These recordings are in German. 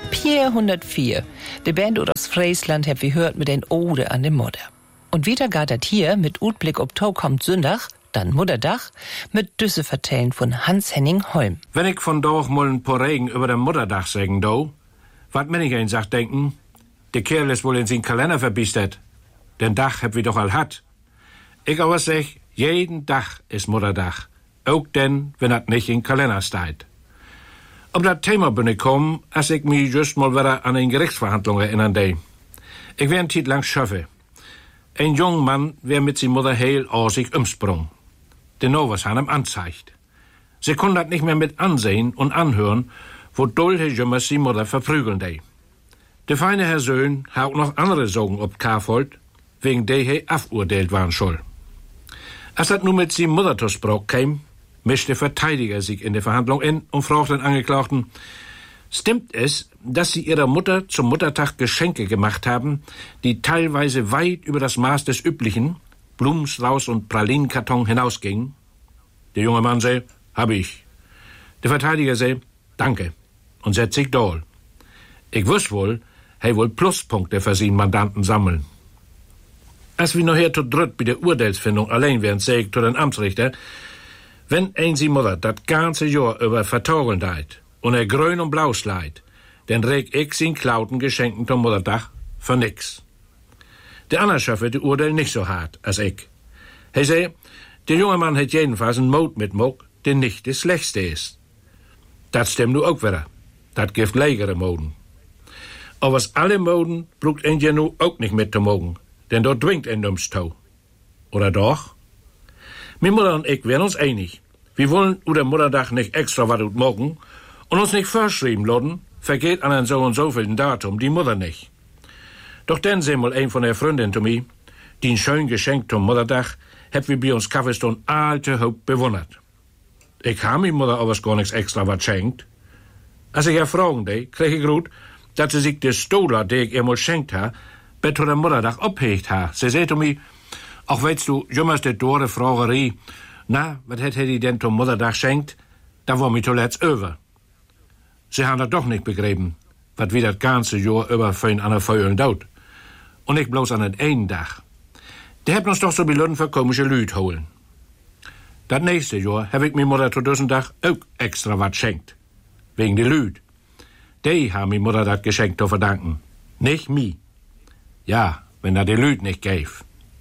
404. Die Band aus Friesland hab wir hört mit den Ode an die Mutter. Und wieder geht das hier mit Utblick ob Tau kommt Sündach, dann Mutterdach, mit Düsse vertellen von Hans-Henning Holm. Wenn ich von doch mal ein paar Regen über den Mutterdach sagen do, wat men ich ein sagt denken, der Kerl ist wohl in sein Kalender verbiestert. Den Dach hab wir doch all hat. Ich aber sag, jeden Dach ist Mutterdach. Auch denn, wenn dat nicht in Kalender steht. Ob dat Thema bin ich kommen, als ich mich just mal wieder an eine Gerichtsverhandlung erinnern dei. Ich wär ein Tiet lang schaffe. Ein junger Mann wär mit seiner Mutter heil aus sich umsprung. Den was han ihm anzeigt. Sie konnten dat nicht mehr mit ansehen und anhören, wo doll Herr Jümmers die Mutter verprügeln dei. Der feine Herr Söhn hat auch noch andere Sorgen ob Karfold, wegen der er afurteilt waren soll. Als dat nun mit seiner Mutter zur Sprach kam, mischte der Verteidiger sich in der Verhandlung in und fragte den Angeklagten, stimmt es, dass Sie Ihrer Mutter zum Muttertag Geschenke gemacht haben, die teilweise weit über das Maß des Üblichen, Blumenstrauß und Pralinenkarton hinausgingen? Der junge Mann sei, hab ich. Der Verteidiger sei, danke, und setzt sich doll. Ich wüsste wohl, er wohl Pluspunkte für seinen Mandanten sammeln. Als wir nachher zu dritt bei der Urteilsfindung allein wären, sag ich zu den Amtsrichter, wenn ein sie Mutter dat ganze Jahr über vertogeln deit und grün und blau sleit, dann reg ich sin klauten Geschenken zum Muttertag für nix. Der andere schaffe die Urteil nicht so hart als ich. Er sei, der junge Mann hat jedenfalls einen Mut mit Muck, der nicht das Schlechtste ist. Dat stimmt du auch wieder. Dat gibt legere Moden. Aber was alle Moden brucht ein ja nu auch nicht mit zu mogen, denn dort dwingt ein ums Tau. Oder doch? Meine Mutter und ich wären uns einig. Wir wollen über den Muttertag nicht extra was morgen und uns nicht verschrieben lassen, vergeht an ein so und so vielen Datum die Mutter nicht. Doch dann sehen mal ein von der Freundin zu mir, die ein schön Geschenk zum Muttertag, hab wir bei uns Kaffeestund alte Haupt bewundert. Ich habe meine Mutter aber gar nichts extra was schenkt. Als ich erfragen dei, krieg ich gut, dass sie sich der Stola, der ich ihr mal schenkt ha, bei der Muttertag abhegt ha. Sie sagt zu mir, auch weißt du, jümmers de dore Fragerie, na, wat hätt die denn zum Muttertag schenkt? Da war mir zuletzt über. Sie haben das doch nicht begrieben, wat wie das ganze Jahr über für ihn an der Feuer daut. Und ich bloß an den einen Tag. Der hat uns doch so belünden für komische Lüd holen. Das nächste Jahr hab ich mir Mutter zu diesem Tag auch extra wat schenkt. Wegen de Lüd. Die haben mir Mutter das Geschenk zu verdanken. Nicht mi. Ja, wenn da de Lüd nicht gäf.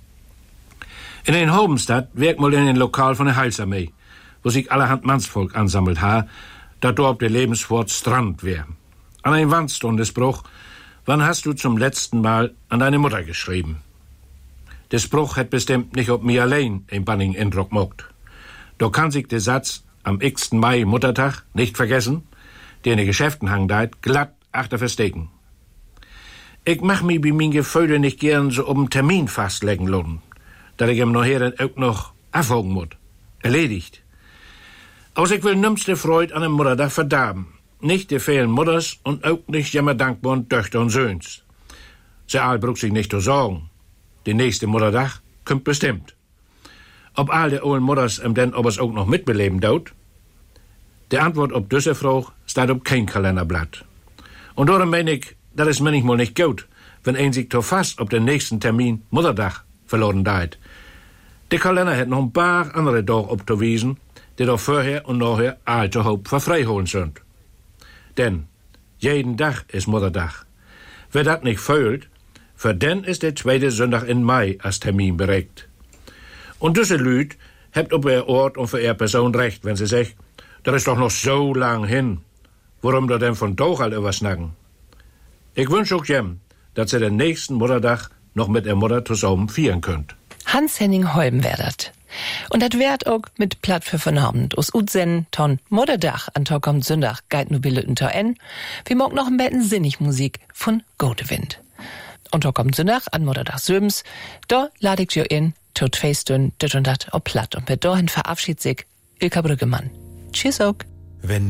In den Hobenstadt wirkt mal in den Lokal von der Heilsarmee, wo sich allerhand Mannsvolk ansammelt ha, da dort der Lebenswort Strand wär. An ein Wandstunde Spruch, wann hast du zum letzten Mal an deine Mutter geschrieben? Der Spruch hat bestimmt nicht ob mir allein ein Banning Eindruck mogt. Doch kann sich der Satz am x. Mai Muttertag nicht vergessen, der in den Geschäften hang deit, glatt achter versteken. Ich mach mi bei min Gefühle nicht gern so um Termin fastlegen lassen, dass ich ihm nachher auch noch abhogen muss. Erledigt. Aus ich will nimmste Freude an dem Muttertag verdarben. Nicht die fehlen Mutters und auch nicht jammer dankbaren Töchter und Söhns. Sie all bruch sich nicht zu sorgen. Die nächste Muttertag kommt bestimmt. Ob all die olden Mutters denn ob es auch noch mitbeleben daut? Die Antwort ob diese Frage steht auf kein Kalenderblatt. Und darum meine ich, das ist manchmal nicht gut, wenn ein sich to fast ob den nächsten Termin Muttertag verloren deit. Der Kalender hat noch ein paar andere Tage abzuwiesen, die doch vorher und nachher alte Hoop verfreiholen sind. Denn jeden Tag ist Muttertag. Wer dat nicht fühlt, für den ist der zweite Sonntag in Mai als Termin berechnet. Und diese Lüd habt ob ihr Ort und für ihre Person recht, wenn sie sagt, das ist doch noch so lang hin. Warum da denn von Doch all übersnacken? Ich wünsche auch jem, dass ihr den nächsten Muttertag noch mit der Mutter zusammen feiern könnt. Hans-Henning Holm werdert. Und dat werd auch mit Platt für vernabend. Us Utsen ton Mutterdach an Tag kommt Sündach geit nu bilden to en. Wir mag noch ein betten sinnig Musik von Gotewind. Und Tag kommt Sündach an Mutterdach Söbens. Da lade ich jo in, tot feistün, dit und dat ob Platt. Und mit dahin verabschiedet sich Ilka Brüggemann. Tschüss auch.